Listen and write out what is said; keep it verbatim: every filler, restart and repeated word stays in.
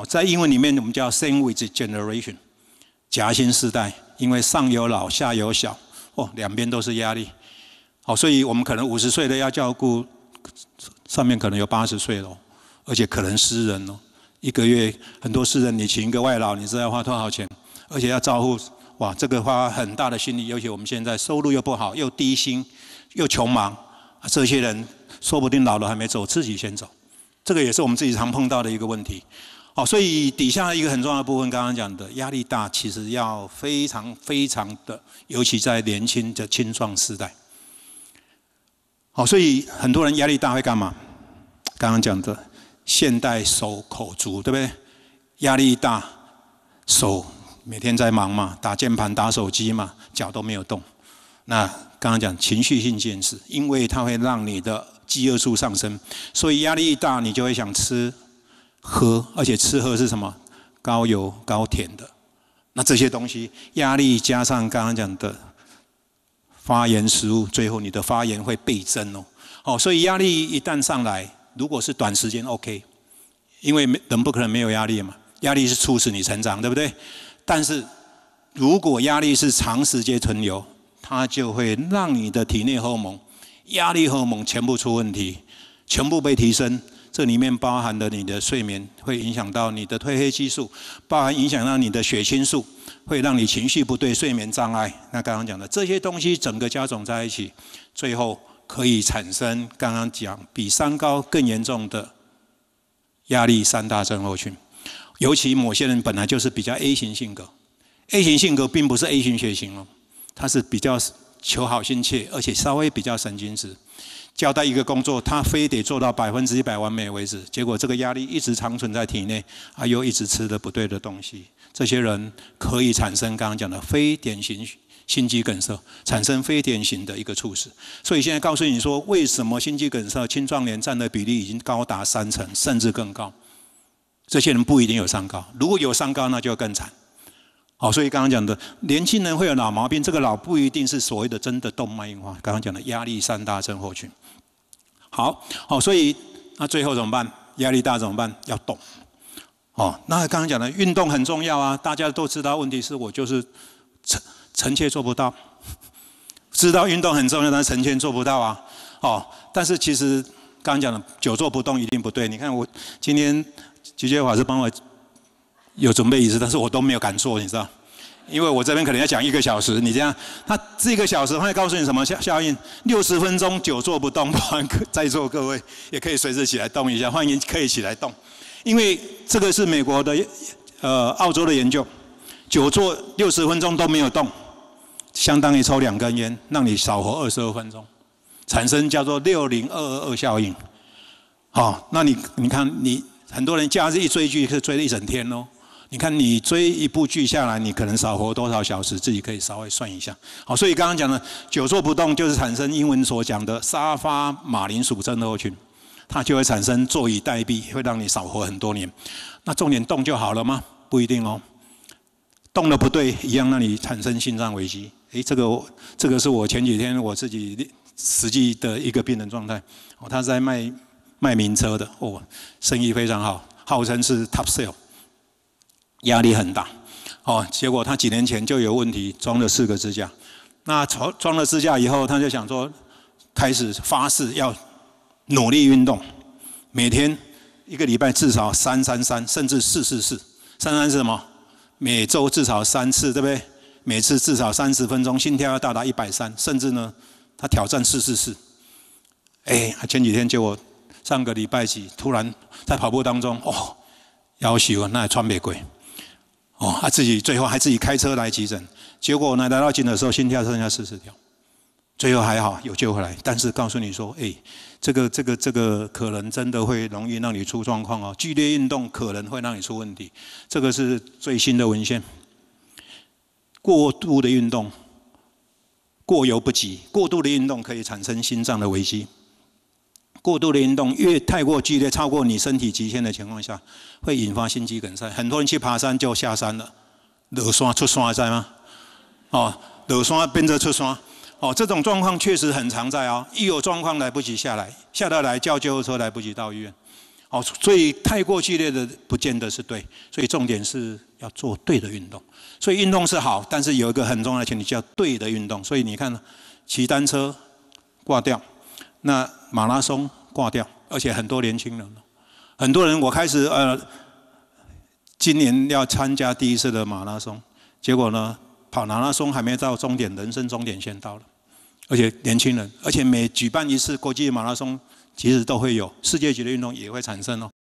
哦，在英文里面我们叫 sandwich generation， 夹心世代，因为上有老下有小，哦，两边都是压力。好，所以我们可能五十岁的要照顾，上面可能有八十岁了，而且可能私人哦，一个月很多私人你请一个外劳，你知道要花多少钱？而且要照顾，哇，这个花很大的心力，尤其我们现在收入又不好，又低薪，又穷忙，这些人说不定老了还没走，自己先走，这个也是我们自己常碰到的一个问题。好，所以底下一个很重要的部分，刚刚讲的压力大，其实要非常非常的，尤其在年轻的青壮世代。好，所以很多人压力大会干嘛？刚刚讲的现代手口足，对不对？压力大，手每天在忙嘛，打键盘、打手机嘛，脚都没有动。那刚刚讲情绪性厌食，因为它会让你的饥饿素上升，所以压力一大，你就会想吃。喝，而且吃喝是什么？高油高甜的。那这些东西，压力加上刚刚讲的发炎食物，最后你的发炎会倍增哦。哦，所以压力一旦上来，如果是短时间 OK， 因为人不可能没有压力嘛，压力是促使你成长，对不对？但是如果压力是长时间存留，它就会让你的体内荷尔蒙、压力荷尔蒙全部出问题，全部被提升。这里面包含了你的睡眠，会影响到你的褪黑激素，包含影响到你的血清素，会让你情绪不对、睡眠障碍。那刚刚讲的这些东西，整个加总在一起，最后可以产生刚刚讲比三高更严重的压力三大症候群。尤其某些人本来就是比较 A 型性格 ，A 型性格并不是 A 型血型哦，它是比较求好心切，而且稍微比较神经质。交代一个工作，他非得做到百分之一百完美为止，结果这个压力一直长存在体内，啊，又一直吃的不对的东西，这些人可以产生刚刚讲的非典型心肌梗塞，产生非典型的一个猝死。所以现在告诉你说，为什么心肌梗塞青壮年占的比例已经高达三成，甚至更高？这些人不一定有三高，如果有三高，那就更惨。好，所以刚刚讲的年轻人会有老毛病，这个老不一定是所谓的真的动脉硬化。刚刚讲的压力三大症候群。好，好，所以那最后怎么办？压力大怎么办？要动。哦，那刚刚讲的运动很重要啊，大家都知道。问题是我就是臣臣妾做不到，知道运动很重要，但是臣妾做不到啊。哦，但是其实刚刚讲的久坐不动一定不对。你看我今天菊姐法师帮我有准备椅子，但是我都没有敢坐，你知道？因为我这边可能要讲一个小时，你这样，他这一个小时会告诉你什么效效应？六十分钟久坐不动，欢迎在座各位也可以随时起来动一下，欢迎可以起来动，因为这个是美国的呃澳洲的研究，久坐六十分钟都没有动，相当于抽两根烟，让你少活二十二分钟，产生叫做六零二二二效应。好、哦，那你你看你很多人假日一追剧是追了一整天哦。你看，你追一部剧下来，你可能少活多少小时，自己可以稍微算一下。好，所以刚刚讲的久坐不动，就是产生英文所讲的沙发马铃薯症候群，它就会产生坐以待毙，会让你少活很多年。那重点动就好了吗？不一定哦，动了不对，一样让你产生心脏危机。诶，这个这个是我前几天我自己实际的一个病人状态。哦，他是在卖卖名车的，哦，生意非常好，号称是 top sale。压力很大，哦，结果他几年前就有问题，装了四个支架。那装装了支架以后，他就想说，开始发誓要努力运动，每天一个礼拜至少三三三，甚至四四四。三三是什么？每周至少三次，对不对？每次至少三十分钟，心跳要到达一百三，甚至呢，他挑战四四四。哎，前几天结果上个礼拜几，突然在跑步当中，哦，要求那穿没过。哦，他自己最后还自己开车来急诊，结果呢，来到急诊的时候心跳剩下四十条，最后还好有救回来，但是告诉你说，哎，这个这个这个可能真的会容易让你出状况哦，剧烈运动可能会让你出问题，这个是最新的文献。过度的运动，过犹不及，过度的运动可以产生心脏的危机。过度的运动越太过剧烈，超过你身体极限的情况下，会引发心肌梗塞。很多人去爬山就下山了，落山出山在吗？哦，落山变成出山，哦，这种状况确实很常在哦。一有状况来不及下来，下得来叫救护车来不及到医院。 哦，所以太过剧烈的不见得是对，所以重点是要做对的运动。所以运动是好，但是有一个很重要的前提叫对的运动。所以你看，骑单车挂掉，那马拉松挂掉，而且很多年轻人，很多人我开始呃，今年要参加第一次的马拉松，结果呢，跑马拉松还没到终点，人生终点线到了，而且年轻人，而且每举办一次国际马拉松。其实都会有世界级的运动也会产生哦。